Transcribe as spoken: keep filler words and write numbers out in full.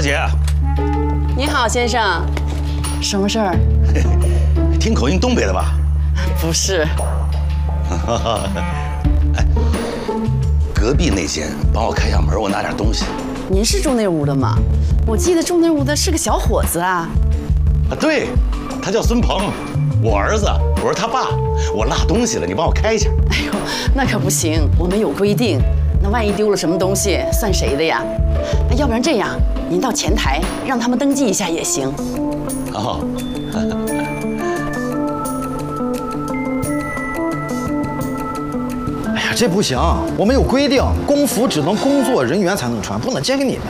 小姐。 你好，先生，什么事儿？ 听口音东北的吧？ 不是。 哎，隔壁那间帮我开下门，我拿点东西。 您是住那屋的吗？我记得住那屋的是个小伙子啊。 啊，对，他叫孙鹏，我儿子，我是他爸。我落东西了，你帮我开一下。 哎呦，那可不行，我们有规定。那万一丢了什么东西，算谁的呀？要不然这样，您到前台让他们登记一下也行。 哦。 哎呀，这不行，我们有规定，工服只能工作人员才能穿，不能借给你们。